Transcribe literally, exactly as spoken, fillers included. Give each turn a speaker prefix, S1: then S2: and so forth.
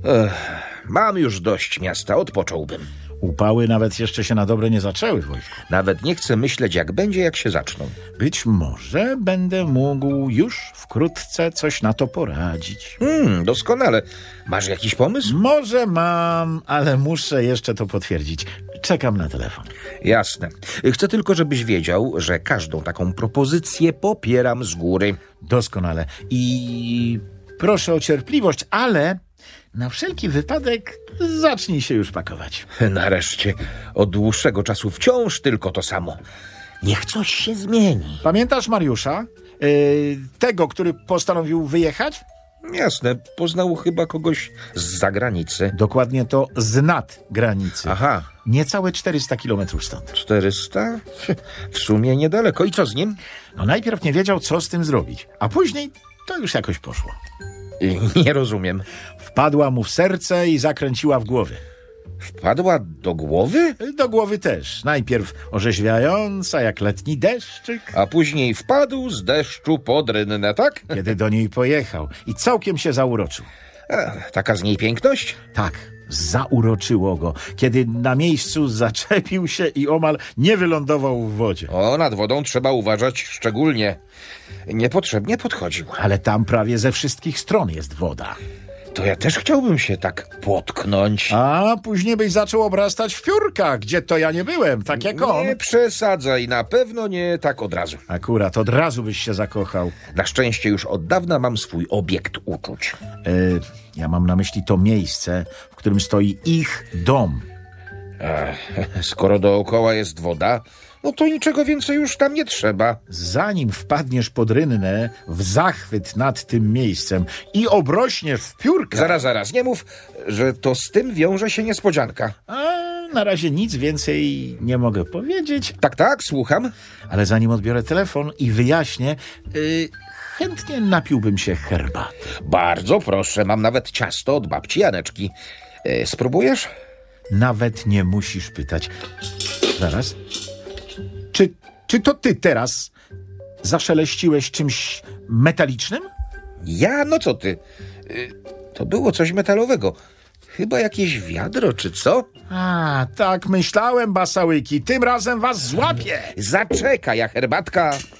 S1: Ech, mam już dość miasta, odpocząłbym.
S2: Upały nawet jeszcze się na dobre nie zaczęły, Wojtku.
S1: Nawet nie chcę myśleć, jak będzie, jak się zaczną.
S2: Być może będę mógł już wkrótce coś na to poradzić.
S1: Hmm, doskonale. Masz jakiś pomysł?
S2: Może mam, ale muszę jeszcze to potwierdzić. Czekam na telefon.
S1: Jasne. Chcę tylko, żebyś wiedział, że każdą taką propozycję popieram z góry.
S2: Doskonale. I proszę o cierpliwość, ale na wszelki wypadek zacznij się już pakować.
S1: Nareszcie. Od dłuższego czasu wciąż tylko to samo. Niech coś się zmieni.
S2: Pamiętasz Mariusza? Yy, tego, który postanowił wyjechać?
S1: Jasne, poznał chyba kogoś z zagranicy.
S2: Dokładnie to z nad granicy.
S1: Aha,
S2: Niecałe czterysta kilometrów stąd.
S1: czterysta? W sumie niedaleko. I co z nim?
S2: No najpierw nie wiedział, co z tym zrobić, a później to już jakoś poszło.
S1: Nie rozumiem.
S2: Wpadła mu w serce i zakręciła w głowie.
S1: Wpadła do głowy?
S2: Do głowy też. Najpierw orzeźwiająca jak letni deszczyk,
S1: A później wpadł z deszczu pod rynnę, tak?
S2: kiedy do niej pojechał i całkiem się zauroczył.
S1: A, taka z niej piękność?
S2: Tak, zauroczyło go, kiedy na miejscu zaczepił się i omal nie wylądował w wodzie.
S1: O, nad wodą trzeba uważać szczególnie. Niepotrzebnie podchodził.
S2: Ale tam prawie ze wszystkich stron jest woda.
S1: To ja też chciałbym się tak potknąć.
S2: A później byś zaczął obrastać w piórkach, gdzie to ja nie byłem, tak jak on.
S1: Nie przesadzaj, na pewno nie tak od razu.
S2: Akurat od razu byś się zakochał.
S1: Na szczęście już od dawna mam swój obiekt uczuć.
S2: Yy, ja mam na myśli to miejsce, w którym stoi ich dom.
S1: Ech, skoro dookoła jest woda, no to niczego więcej już tam nie trzeba.
S2: Zanim wpadniesz pod rynnę w zachwyt nad tym miejscem i obrośniesz w piórka...
S1: Zaraz, zaraz, nie mów, że to z tym wiąże się niespodzianka.
S2: A na razie nic więcej nie mogę powiedzieć,
S1: Tak, tak, słucham.
S2: ale zanim odbiorę telefon i wyjaśnię, yy, chętnie napiłbym się herbaty.
S1: Bardzo proszę, mam nawet ciasto od babci Janeczki. E, spróbujesz?
S2: Nawet nie musisz pytać. Zaraz. Czy, czy to ty teraz zaszeleściłeś czymś metalicznym?
S1: Ja? No co ty? E, to było coś metalowego. Chyba jakieś wiadro, czy co?
S2: A, tak myślałem, basałyki. Tym razem was złapię.
S1: Zaczekaj, a herbatka...